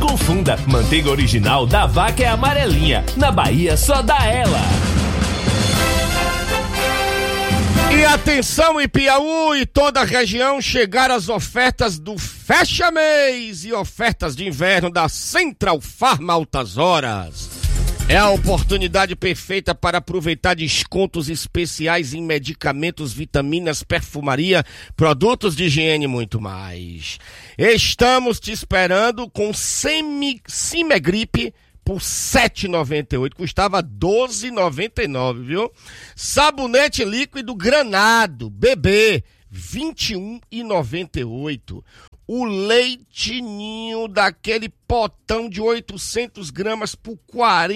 confunda, manteiga original da Vaca é amarelinha, na Bahia só dá ela. E atenção, em Piauí e toda a região, chegaram as ofertas do Fecha Mês e ofertas de inverno da Central Farma Altas Horas. É a oportunidade perfeita para aproveitar descontos especiais em medicamentos, vitaminas, perfumaria, produtos de higiene e muito mais. Estamos te esperando com Simegripe por R$ 7,98, custava R$ 12,99, viu? Sabonete líquido Granado, bebê, R$ 21,98. O leitinho daquele potão de 800 gramas por R$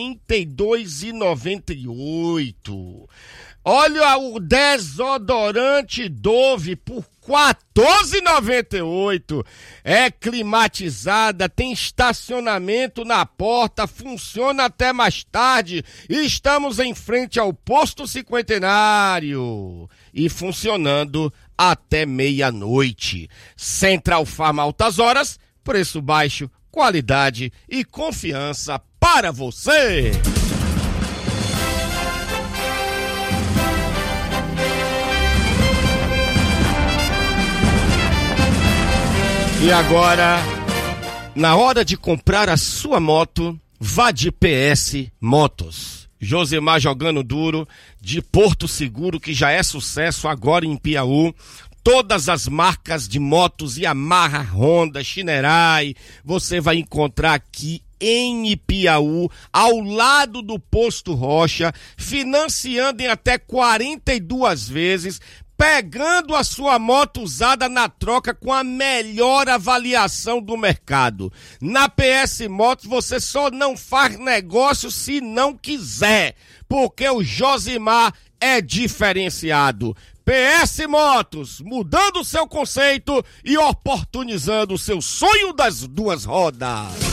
42,98. Olha o desodorante Dove por R$ 14,98. É climatizada, tem estacionamento na porta, funciona até mais tarde. Estamos em frente ao Posto Cinquentenário e funcionando até meia-noite. Central Farma Altas Horas, preço baixo, qualidade e confiança para você. E agora, na hora de comprar a sua moto, vá de PS Motos. Josemar jogando duro, de Porto Seguro, que já é sucesso agora em Piauí. Todas as marcas de motos, Yamaha, Honda, Shinerai, você vai encontrar aqui em Ipiaú, ao lado do Posto Rocha, financiando em até 42 vezes, pegando a sua moto usada na troca com a melhor avaliação do mercado. Na PS Motos você só não faz negócio se não quiser, porque o Josimar é diferenciado. PS Motos, mudando o seu conceito e oportunizando o seu sonho das duas rodas.